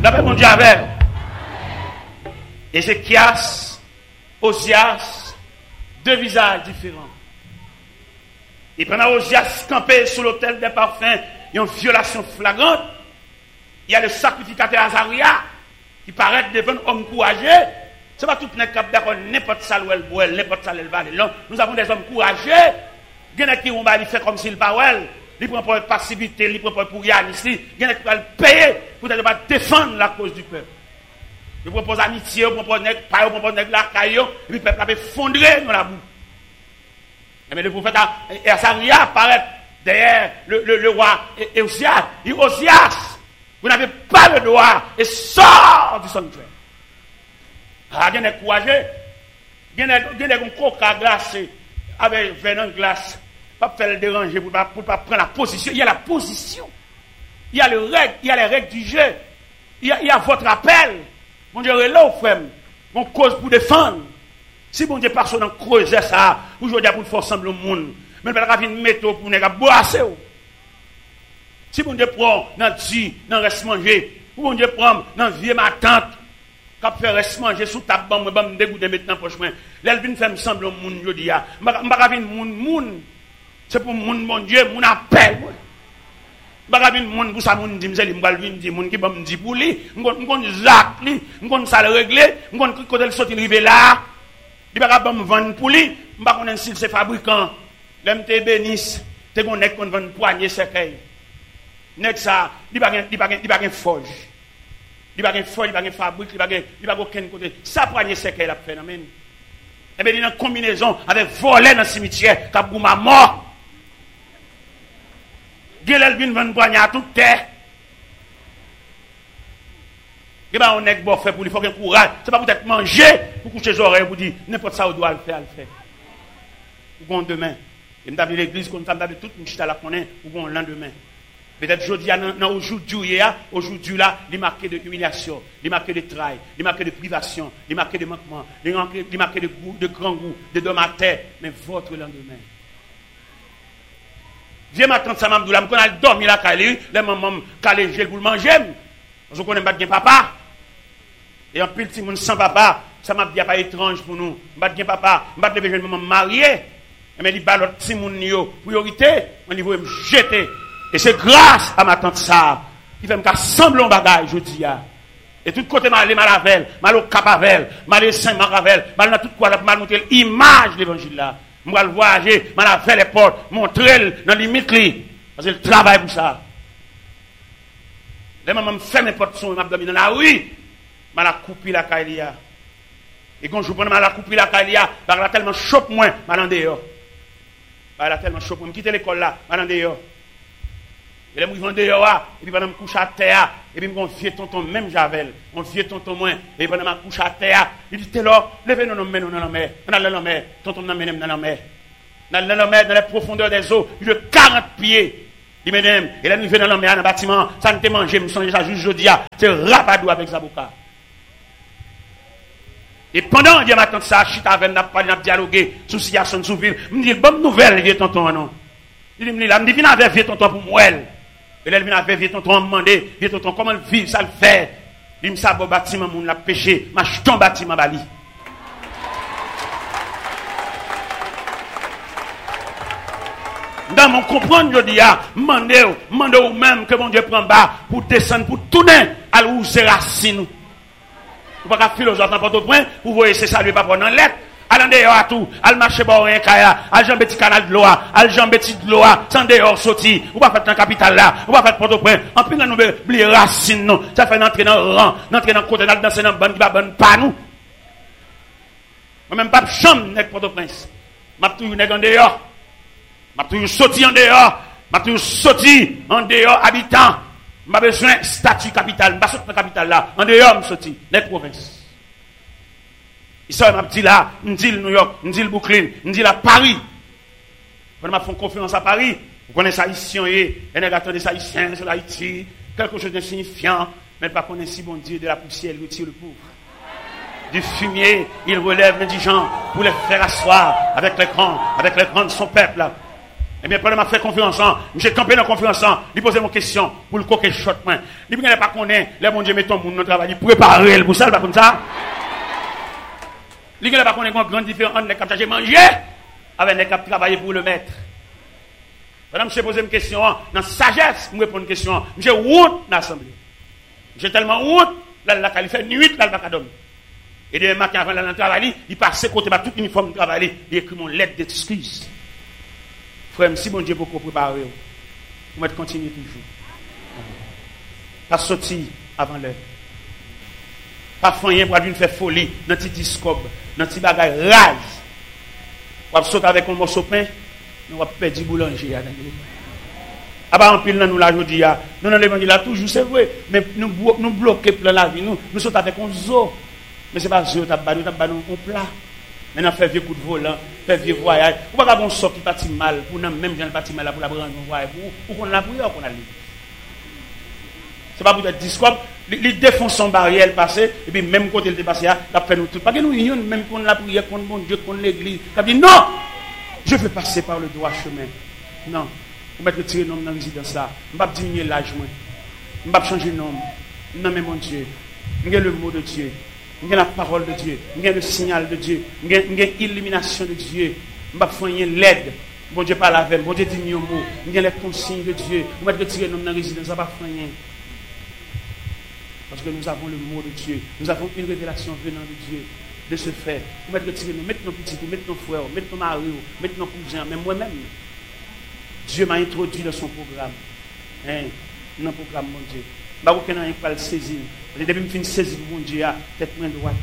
La paix, mon Dieu, avec. Ézéchias, Osias, deux visages différents. Et pendant Osias campé sous l'autel des parfums, il y a une violation flagrante. Il y a le sacrificateur Azaria qui paraît devant un homme courageux. Ce n'est pas tout le monde d'accord, n'importe ça où elle boit, n'importe ça où elle va. Non, nous avons des hommes courageux. Il y en a qui vont faire comme s'il parle. Ils prennent pour passivité, ils prennent pour rien ici. Il y en a qui vont payer pour défendre la cause du peuple. Ils proposent amitié, ils proposent la caillou, et puis le peuple a fondré dans la boue. Mais le prophète Azaria apparaît derrière le roi Osias. Il dit Osias, vous n'avez pas le droit et sort du sanctuaire. Ah, il y a des courageux. Il y a des coca glacés avec venin glace. Pas faire le déranger pour ne pas prendre la position. Il y a la position. Il y a les règles du jeu. Il y a votre appel. Mon Dieu, là, frère, mon cause pour défendre. Si mon Dieu personne dans creuser ça, aujourd'hui pour faire sembler au monde, mais il va venir mettre pour ne pas boire. Si mon Dieu prend dans le reste manger, ou mon Dieu prend dans vieux ma tante, qui fait reste manger sous ta banque, je vais me dégoûter maintenant pour chemin. Là, il vient faire sembler au monde aujourd'hui. Je ne vais pas venir monde. C'est pour mon Dieu, mon appel. Je ne vais pas venir monde pour ça, mon dit, je vais venir monde qui va me dire pour lui, je vais Jacques, je vais ça le régler, je vais côté le sortir arriver là. Il ne va pas me vendre pour lui, je ne vais pas connaître si c'est fabricant. L'homme te bénisse, tu es connecté qu'on vend poignée cercueil. Nek ça, il n'y a pas de forge. Il n'y a pas de forge, il n'y a pas de fabrique, il n'y a pas aucun côté. Ça poignée cercueil la phénomène. Eh bien, il y a une combinaison avec voler dans le cimetière, qui a boum à mort. Gélel vient vendre poignée à toute terre. Et bien, on est bon fait pour lui, il faut qu'il y ait courage. Ce n'est pas pour être mangé, pour coucher les oreilles, pour dire n'importe ça, on doit le faire, Pour demain. Et nous avons l'église, comme ça, nous avons tout le monde la connaît, pour le lendemain. Peut-être aujourd'hui, aujourd'hui là, il est marqué de humiliation, il est marqué de travail, il est marqué de privation, il est marqué de manquement, il est marqué de goût, de grand goût, de dommages, mais votre lendemain. Viens ma tante Samam Doula, je vais dormir là, les mamans calé gel pour le manger. Je connais pas bien papa. Et en plus, si mon sans papa, ça m'a dit pas étrange pour nous. Je ne papa, je ne vais pas maman mariée. Mais il balot si mon priorité, au niveau me jeter. Et c'est grâce à ma tante ça qui fait me sembler un bagage aujourd'hui. Et tout côté mal à Malavel, mal au Capavel, mal à Saint-Maravel, mal dans tout quoi mal montrer l'image de l'évangile là. Moi le voyager, mal à faire les portes, montrer dans limite li parce que le travail pour ça. Les mamans me fait mes portes son m'a dormi dans la rue, mal à couper la caïlia. Et quand je prends mal à couper la caïlia, parce qu'elle a tellement chope moins mal en dehors. Elle a tellement chope moi quitter l'école là, mal en dehors. Et là, je vais dehors, et puis pendant que je me couche à terre, et puis mon vieux tonton, même Javel, mon vieux tonton moins, et pendant que je me couche à terre, il dit, t'es là, levez nous dans la mer, dans la mer, tonton dans la mer, dans la mer, dans les profondeurs des eaux, il de 40 pieds. Il me dit, et là, nous venons dans la mer, dans le bâtiment, ça ne te mange, je me sens déjà juste jeudi, c'est rapadou avec Zaboka. Et pendant que je m'attends ça, je suis avec nous, dialoguer sur la situation de Souville, je me dis, bonne nouvelle, vieux tonton, non. Il me dit, là, je me dis, viens avec vieux tonton pour moi. Et là, il vient avec vieux tonton demandé, vieux tonton, comment vivre, ça le fait. Il me dit, ça, bon bâtiment, mon l'a péché, ma jeton bâtiment, bali. Dans mon comprendre, je dis, demandez ou même que mon Dieu prend bas pour descendre, pour tourner à l'où ses racines. Vous ne pouvez pas philosophe dans votre point, vous voyez, c'est ça, lui, pas prendre en lettre. Allez dehors à tout, allez marcher par un kaya, allez jambe petit canal de l'eau, allez jambe petit de l'eau, sans dehors sortir, ou pas faire dans capital là, ou pas faire Port-au-Prince. En plus, nous oublions racines, non. Ça fait entrer dans le rang, entrer dans le côté, danser dans le ban, qui va ban pas nous. Moi-même, pas de chambre, n'est Port-au-Prince. M'a toujours nèg en dehors. M'a toujours sorti en dehors. M'a toujours sorti en dehors, habitant. M'a besoin de statut capital. M'a sorti dans la capitale là. En dehors, m'a sorti. Les provinces. Il sort, m'a dit là, m'a dit New York, m'a dit le Brooklyn, m'a dit là, Paris. Quand m'a fait confiance à Paris, vous connaissez ça ici, et les gars de ça ici, sur Haïti, quelque chose d'insignifiant, mais pas connaître si bon Dieu de la poussière, il retire le pauvre. Du fumier, il relève les gens pour les faire asseoir avec les grands de son peuple là. Eh bien, pendant que je fais conférence, je campé dans la conférence, je pose mon question pour le coquet shot. Il ne pas connaître, les bon Dieu met ton monde dans le travail, il prépare pour ça, pas comme ça. Il ne pas connaître une grande différence entre les cap de manger avec les cap travailler pour le maître. Madame, je pose une question, dans la sagesse, je réponds une question. J'ai honte dans l'assemblée. J'ai tellement honte, là, il fait nuit, là, il va pas dormir. Et demain matin, avant d'aller dans le travail, il passe côté tout uniforme de travail, il écrit mon lettre d'excuse. Frère, si bon Dieu beaucoup préparer, vous mettez continuer toujours. Pas sortir avant l'heure. Pas faire rien pour venir faire folie dans petit discob, dans petit bagage rage. Vous sauter avec un morceau de pain, nous va perdre du boulanger. Ah bah en pile nous la jodi a. Nous dans l'évangile là toujours c'est vrai, mais nous bloquer plein la vie nous saute avec un zoo. Mais c'est pas zoo, t'as pas un plat. Maintenant, faire vieux coup de volant, faire vieux voyage. Ou pas qu'on sort qui partit mal, pour nous même gens parti mal pour la prendre un voyage, pour qu'on la prière, qu'on a lu. C'est pas pour être discours, il défonce son barrière passé, et puis même quand il dépasse, il a fait nous tout. Pas que nous unions, même qu'on la prière, qu'on bon Dieu, qu'on l'église. Il a dit non, je veux passer par le droit chemin. Non, vous mettez retirer nom dans la résidence là. Je ne vais pas diminuer l'âge, je ne vais pas changer de nom. Non, mais mon Dieu, j'ai le mot de Dieu. Il y a la parole de Dieu, il y a le signal de Dieu, il y a l'illumination de Dieu. Je ne vais pas faire l'aide. Bon Dieu parle avec, bon Dieu dit mieux mot. Il y a les consignes de Dieu. Je vais retirer nos résidence, ça ne va pas faire rien. Parce que nous avons le mot de Dieu. Nous avons une révélation venant de Dieu. De ce fait, nous mettons retirer, nous mettons nos petits, nous mettons nos frères, nous mettons nos maris, nous mettons nos cousins, même moi-même. Dieu m'a introduit dans son programme. Dans le programme, mon Dieu. Je ne vais pas le saisir. Depuis que je finis de saisir mon Dieu, tête moins droite.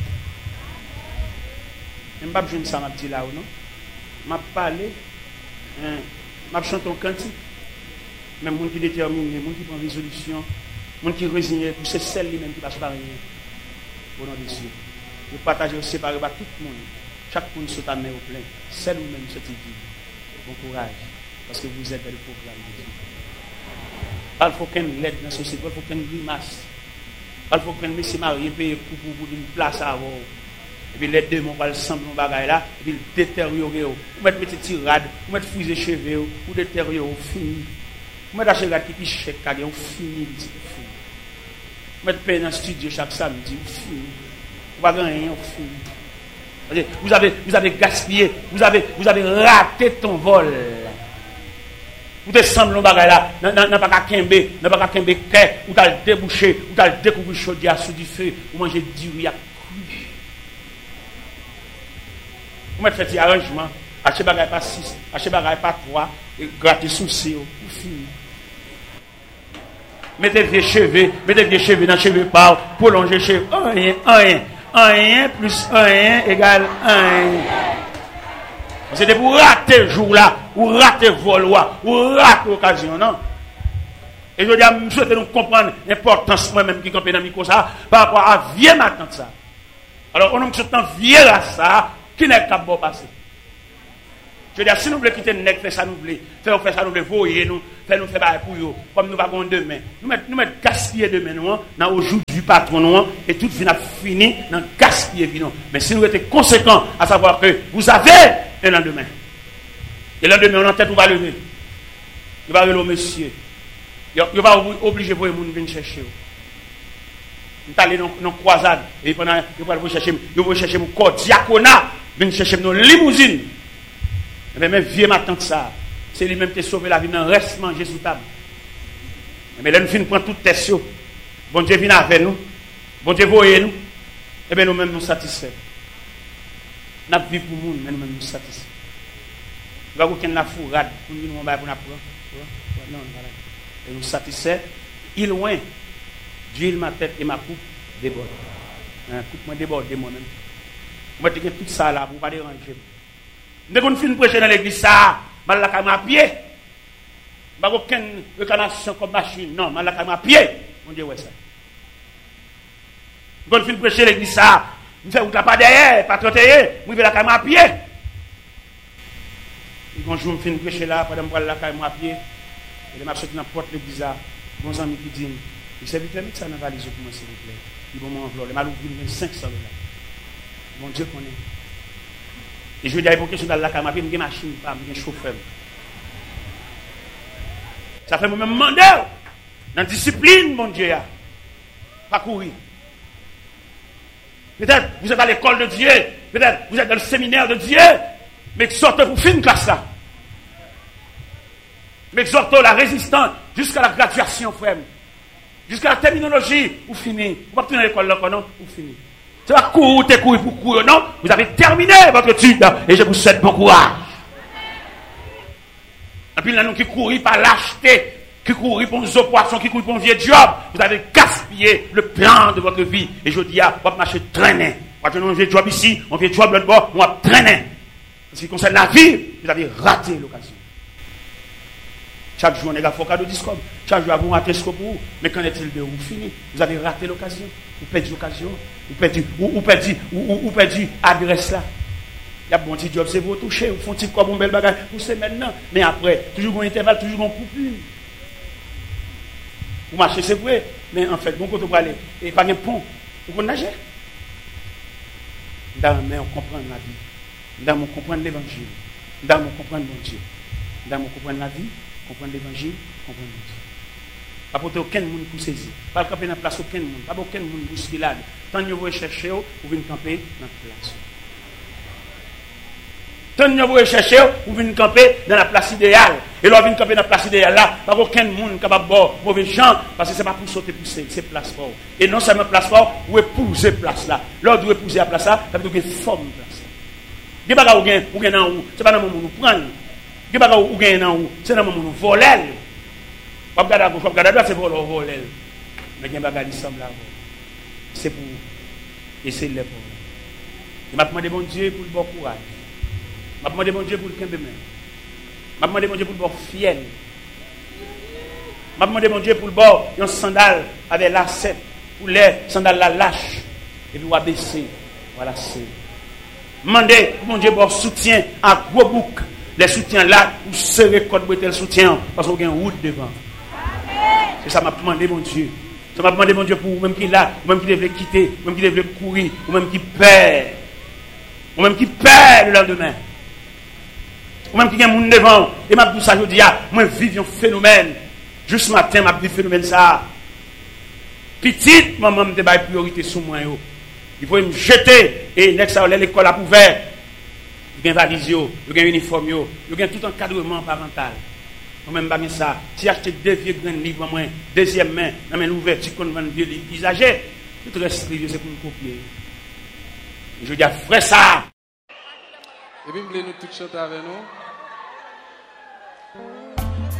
Je ne vais pas jouer ça, je là ou non. Je vais parler, je vais chanter un cantique. Même les gens qui déterminent, les gens qui prennent résolution, les gens qui résignent, c'est celle lui-même qui passe par rien. Au nom de Dieu. Je partage et séparer par tout le monde. Chaque monde saute à main au plein. Celle ou même cette vie. Bon courage. Parce que vous êtes dans le programme de Dieu. Il faut qu'un l'aide dans la société, il faut qu'un grimace. Il faut qu'un monsieur marié paye pour une place à avoir. Et puis les deux, on va le sembler dans bagaille là, et puis détériorer. Vous mettez des tirades, vous mettez frisé cheveux, vous détériorer, fini. Vous mettez acheter des petits chèques, vous fini. Vous mettez payer dans le studio chaque samedi, vous fini. Vous n'avez rien, vous fini. Vous avez gaspillé, vous avez raté ton vol. Vous te semblez dans bagaille là, n'a pas qu'à kembe, ou t'as débouché, ou t'as découvert chaudière sous du feu, ou manger du riz à cru. Vous mettez fait des arrangements, acheter bagaille pas 6, acheter bagaille pas 3, et gratter sous c'est ou fini. Mettez vieux cheveux dans cheveux par, prolonger cheveux, rien plus rien égale 1. C'était pour rater le jour là, ou rater le vol, ou rater l'occasion, non? Et je dis à M. nous comprendre l'importance moi-même qui campé dans le micro ça, par rapport à vieux matin ça. Alors, on a temps vieux à ça, qui n'est qu'à bon passer. Je dis à si nous voulons quitter le nec, faire ça nous voulons, faire ça nous voulons, voyer nous, faire pour eux, comme nous avons demain. Nous mettons gaspiller demain, nous, dans aujourd'hui patron, nous, et tout vient fini dans gaspiller, non. Mais si nous étions conséquents à savoir que vous avez un lendemain. Et le lendemain, on a tête, on va lever. Il va lever monsieur. Il va obliger pour les gens de venir chercher. On est allé dans une croisade. Et pendant il va chercher mon corps diaconat. Venir chercher nos limousines. Mais même vieux ma tante ça. C'est lui-même qui a sauvé la vie. Non, reste manger sous table. Mais là, nous finissons prendre toute tête. Bon Dieu vient avec nous. Bon Dieu voyez nous. Et bien nous-mêmes nous satisfaits. Nous vivons pour nous, mais nous-mêmes nous satisfaits. Nous avons aucune la fourrade pour nous pour nous non, voilà. Et nous satisfaits. Il loin, d'huile ma tête et ma coupe déborde. Coupe moi déborde moi-même. Moi, je tout ça là pour ne pas déranger. Dès qu'on finit de prêcher dans l'église, ça, je vais à pied. Je n'ai aucune réclamation comme machine. Non, je vais à pied. On dit, ouais, ça. Dès qu'on finit de prêcher dans l'église, ça, je ne fais pas derrière, pas trotter, je vais à pied. Et quand je finis de prêcher là, pendant que je vais à pied, et je marche dans la porte de l'église, mon ami qui dit, il s'est vite mettre ça dans la valise pour moi, s'il vous plaît. Il va m'envoyer. Il m'a ouvert 500 $. Mon Dieu connaît. Et je veux dire, pour que je suis dans la caméra, je n'ai pas de machine, je n'ai pas de chauffeur. Ça fait moi-même demander dans la discipline, mon Dieu. Pas courir. Peut-être vous êtes à l'école de Dieu. Peut-être vous êtes dans le séminaire de Dieu. Mais exhortez pour finir classe là. Mais exhortez la résistance jusqu'à la graduation, frère. Jusqu'à la terminologie, vous finissez. Vous ne pouvez pas tenir l'école là, non? Vous finissez. C'est pas courir pour courir, non? Vous avez terminé votre étude et je vous souhaite bon courage. Et puis là, nous qui courons par lâcheté, qui courent pour nos poissons, qui courent pour un vieux job, vous avez gaspillé le plan de votre vie. Et je dis, vous va marcher traîner. Vous avez un vieux job ici, un vieux job l'autre bord, on va traîner. En ce qui concerne la vie, vous avez raté l'occasion. Chaque jour, on est à Focado Discord. Chaque jour, vous ratez ce que pour vous. Mais qu'en est-il de vous fini? Vous avez raté l'occasion. Vous perdez l'occasion. Vous perdez l'adresse là. Il y a bon petit job, c'est vous toucher. Vous font petit comme un bel bagage. Vous savez maintenant. Mais après, toujours un intervalle, toujours un coupure. Vous marchez, c'est vrai. Mais en fait, bon côté pour aller. Et pas un pont. Vous pouvez nager. Mais on comprend la vie. On comprend l'évangile. On comprend mon Dieu. On comprend la vie. Comprendre l'évangile, comprendre Dieu. Pas pour aucun monde pour saisir. Pas camper dans la place aucun monde. Pas aucun monde pour se là. Tant que vous cherchez, vous venez camper dans la place. Tant que vous cherchez, vous venez camper dans la place idéale. Et là, vous venez camper dans la place idéale là. Pas aucun monde capable de boire mauvais gens. Parce que ce n'est pas pour sauter pour c'est place fort. Et non seulement place fort, vous épousez place là. Là, vous épouser la place là, ça veut dire que vous forme place là. Vous n'avez pas de où. Ce n'est pas dans le monde où vous prenez. Vous n'avez pas de où. C'est dans le monde où vous volez. Vous regardez à gauche, vous regardez à droite, c'est pour le voler. Mais il y a des choses qui sont là. C'est pour essayer de les voler. Je m'a demandé mon Dieu pour le bon courage. Je m'a demandé mon Dieu pour le camp de main. Je m'a demandé mon Dieu pour le bon fiel. Je m'a demandé mon Dieu pour le bon un sandal avec lacet. Pour les sandales la lâche. Et puis on va baisser. Voilà, c'est. Demandez mon Dieu pour soutien à gros bouc. Les soutiens là, pour serrer code bretelle soutien. Parce qu'on a une route devant. C'est ça m'a demandé mon Dieu. Ça m'a demandé mon Dieu pour vous-même qui est là, vous-même qui devez quitter, vous-même qui devez courir, vous-même qui perd. Vous-même qui perd le lendemain. Vous-même qui a un monde devant. Et m'a dit ça, je dis, moi, vive un phénomène. Juste ce matin, m'a dit phénomène ça. Petite, maman me débat priorité sur moi. Il faut me jeter. Et next à l'école a ouvert. Il y a un valise, il y a un uniforme, il y a tout encadrement parental. Moi-même, pas ça. Si acheter 2 vieux grands livres, moi, deuxième main, dans l'ouverture qu'on vend vieux livres usagés, tout reste c'est pour me copier. Je dis, frère ça. Et puis, vous voulez nous tous chanter avec nous?